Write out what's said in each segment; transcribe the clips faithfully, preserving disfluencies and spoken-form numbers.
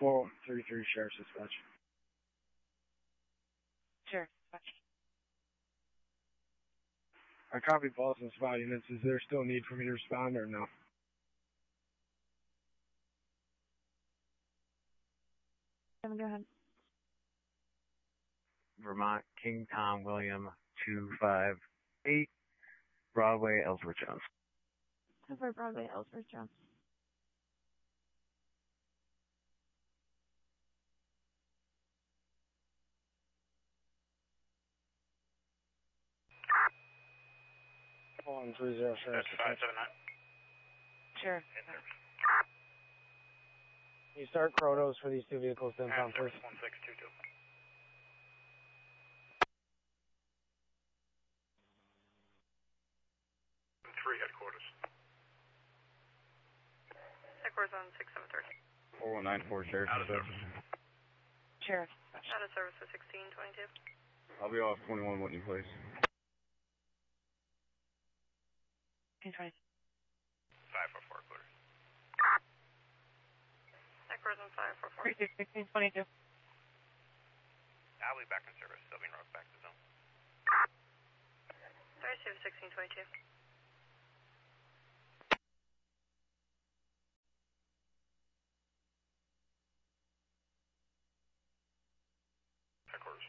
four three three Sheriff's Dispatch. Sheriff's Dispatch. I copy Boston SWAT units. Is there still a need for me to respond or no? Go ahead. Vermont, King Tom William, two five eight, Broadway, Ellsworth Jones. Over Broadway, Ellsworth Jones. one three zero Sheriff's Dispatch. five seven nine. Sheriff. Can you start Crotos for these two vehicles to impound, please? one six two two. Three headquarters. Headquarters on six seven three. four one nine four Sheriff's Out of Dispatch. service. Sheriff. Out of service for sixteen twenty-two. I'll be off twenty-one Whitney Place. twenty. five four four clear. Headquarters on five four four. sixteen twenty-two. I'll be back in service. Sylvian Road, back to zone. thirty-two sixteen twenty-two. Headquarters.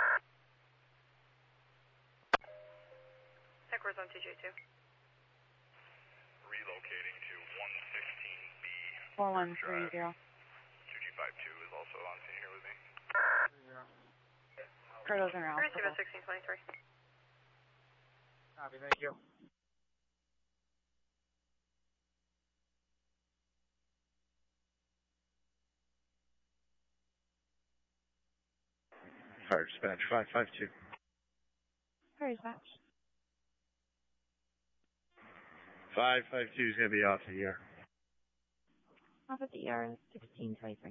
Headquarters on T J two. Relocating to one sixteen B. four one three zero. two G five two is also on scene here with me. Crotos and Ralph. thirty-two sixteen twenty-three. Copy, thank you. Fire Dispatch, five five two. Fire Dispatch. five five two is going to be off the air. Off at the E R, sixteen twenty-three.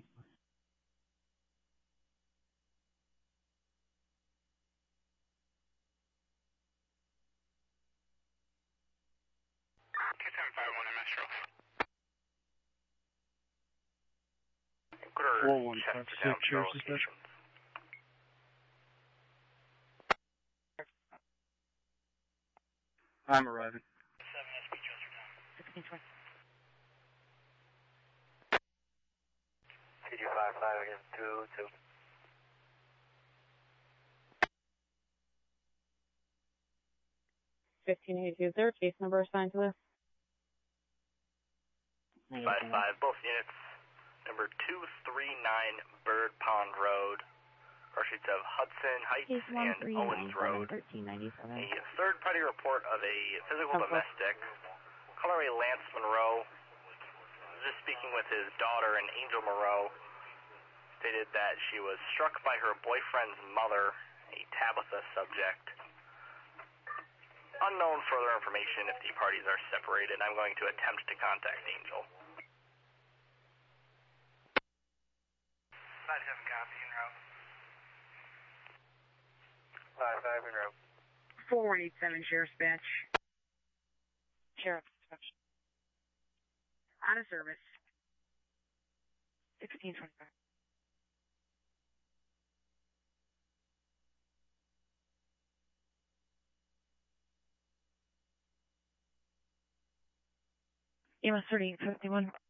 two seven five one M S Sheriff. four one five six Sheriff's Dispatch. I'm arriving. seven S P Chestertown. sixteen twenty. T G five five again, two two. fifteen eighty-two. Is there a case number assigned to this? five five, both units. Number two three nine Bird Pond Road. Car sheets of Hudson Heights Case one and three Owens nine Road. thirteen ninety-seven. A third party report of a physical Okay. domestic, color a Lance Monroe, just speaking with his daughter and Angel Moreau, stated that she was struck by her boyfriend's mother, a Tabitha subject. Unknown further information if the parties are separated. I'm going to attempt to contact Angel. five seven copy, en route. five five en route. four one eight seven Sheriff's Dispatch. Sheriff's Dispatch. Out of service. sixteen twenty-five. E M S thirty-eight fifty-one.